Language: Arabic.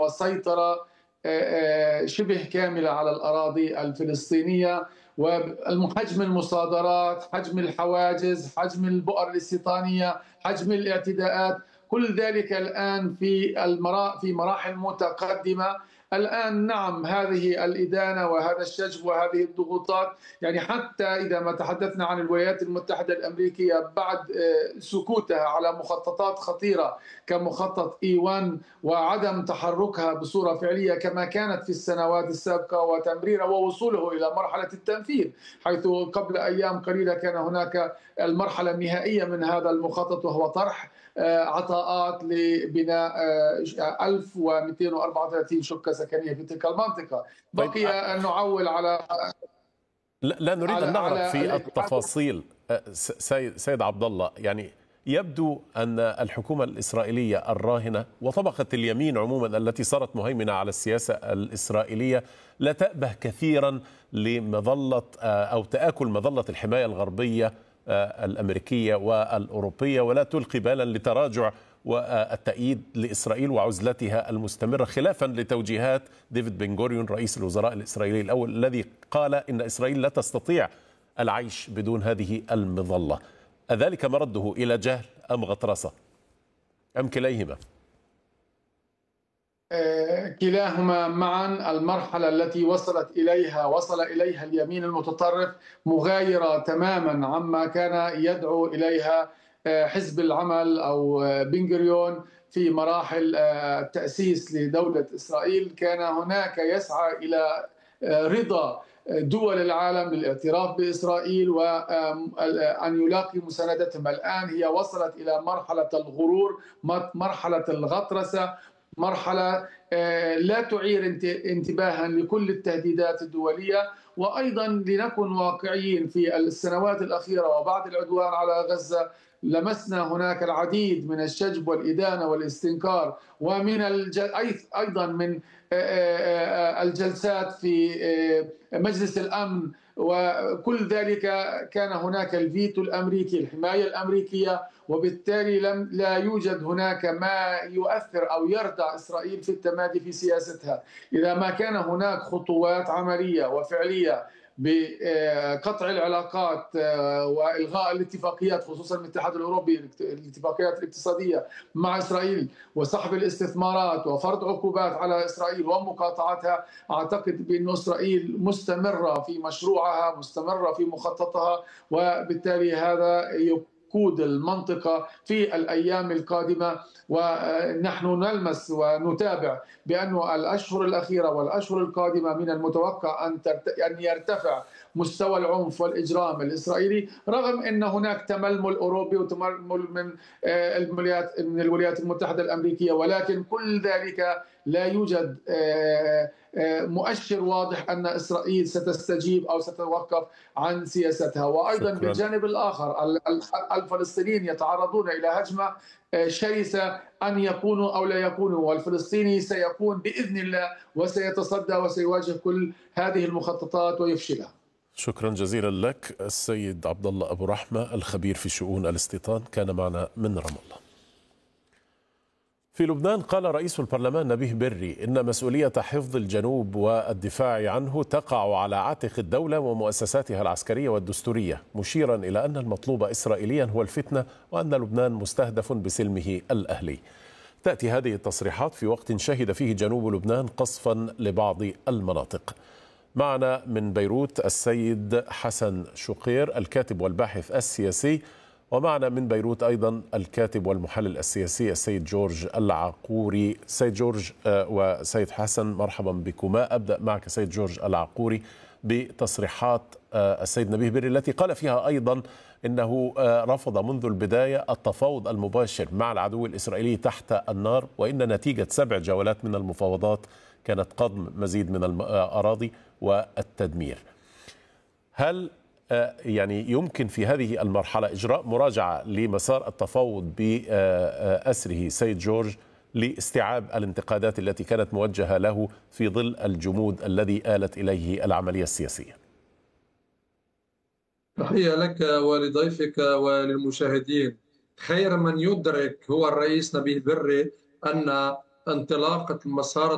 وسيطرة شبه كاملة على الأراضي الفلسطينية، وحجم المصادرات، حجم الحواجز، حجم البؤر الاستيطانية، حجم الاعتداءات، كل ذلك الآن في مراحل متقدمة. الآن نعم، هذه الإدانة وهذا الشجب وهذه الضغوطات، يعني حتى إذا ما تحدثنا عن الولايات المتحدة الأمريكية بعد سكوتها على مخططات خطيرة كمخطط E1 وعدم تحركها بصورة فعلية كما كانت في السنوات السابقة وتمريره ووصوله إلى مرحلة التنفيذ، حيث قبل أيام قليلة كان هناك المرحلة النهائية من هذا المخطط وهو طرح عطاءات لبناء 1234 شقة سكنية في تلك المنطقة. طيب، بقي أن نعول على لا نريد أن نغرق في التفاصيل. سيد عبد الله، يعني يبدو أن الحكومة الإسرائيلية الراهنة وطبقة اليمين عموما التي صارت مهيمنة على السياسة الإسرائيلية لا تأبه كثيرا لمظلة أو تآكل مظلة الحماية الغربية الأمريكية والأوروبية، ولا تلقي بالا لتراجع والتأييد لإسرائيل وعزلتها المستمرة، خلافا لتوجيهات ديفيد بن غوريون رئيس الوزراء الإسرائيلي الأول الذي قال إن إسرائيل لا تستطيع العيش بدون هذه المظلة. أذلك مرده إلى جهل أم غطرسة أم كليهما؟ كلاهما معا. المرحلة التي وصل إليها اليمين المتطرف مغايرة تماما عما كان يدعو إليها حزب العمل أو بن غوريون في مراحل التأسيس لدولة إسرائيل. كان هناك يسعى إلى رضا دول العالم بالاعتراف بإسرائيل وأن يلاقي مساندتهم. الآن هي وصلت إلى مرحلة الغرور، مرحلة الغطرسة، مرحلة لا تعير انتباها لكل التهديدات الدولية. وأيضا لنكن واقعيين، في السنوات الأخيرة وبعد العدوان على غزة لمسنا هناك العديد من الشجب والإدانة والاستنكار، ومن أيضا من الجلسات في مجلس الأمن، وكل ذلك كان هناك الفيتو الأمريكي، الحماية الأمريكية، وبالتالي لا يوجد هناك ما يؤثر أو يردع إسرائيل في التمادي في سياستها. إذا ما كان هناك خطوات عملية وفعلية بقطع العلاقات والغاء الاتفاقيات، خصوصا من الاتحاد الاوروبي الاتفاقيات الاقتصاديه مع اسرائيل، وسحب الاستثمارات وفرض عقوبات على اسرائيل ومقاطعتها، اعتقد بان اسرائيل مستمره في مشروعها، مستمره في مخططها، وبالتالي هذا يقود المنطقة في الأيام القادمة. ونحن نلمس ونتابع بأن الأشهر الأخيرة والأشهر القادمة من المتوقع أن يرتفع مستوى العنف والإجرام الإسرائيلي، رغم أن هناك تململ أوروبي وتململ من الولايات المتحدة الأمريكية، ولكن كل ذلك لا يوجد مؤشر واضح أن إسرائيل ستستجيب أو ستتوقف عن سياستها. وأيضا بالجانب الآخر الفلسطينيين يتعرضون إلى هجمة شرسة، أن يكونوا أو لا يكونوا، والفلسطيني سيكون بإذن الله وسيتصدى وسيواجه كل هذه المخططات ويفشلها. شكرا جزيلا لك السيد عبد الله أبو رحمة، الخبير في شؤون الاستيطان، كان معنا من رام الله. في لبنان قال رئيس البرلمان نبيه بري إن مسؤولية حفظ الجنوب والدفاع عنه تقع على عاتق الدولة ومؤسساتها العسكرية والدستورية، مشيرا إلى أن المطلوب إسرائيليا هو الفتنة وأن لبنان مستهدف بسلمه الأهلي. تأتي هذه التصريحات في وقت شهد فيه جنوب لبنان قصفا لبعض المناطق. معنا من بيروت السيد حسن شقير الكاتب والباحث السياسي، ومعنا من بيروت أيضا الكاتب والمحلل السياسي السيد جورج العقوري. سيد جورج وسيد حسن، مرحبا بكما. أبدأ معك سيد جورج العقوري بتصريحات السيد نبيه بري التي قال فيها أيضا إنه رفض منذ البداية التفاوض المباشر مع العدو الإسرائيلي تحت النار، وإن نتيجة 7 جولات من المفاوضات كانت قضم مزيد من الأراضي والتدمير. هل يعني يمكن في هذه المرحلة إجراء مراجعة لمسار التفاوض بأسره سيد جورج لاستيعاب الانتقادات التي كانت موجهة له في ظل الجمود الذي آلت إليه العملية السياسية؟ تحية لك ولضيفك وللمشاهدين. خير من يدرك هو الرئيس نبيه بري أن انطلاقة المسار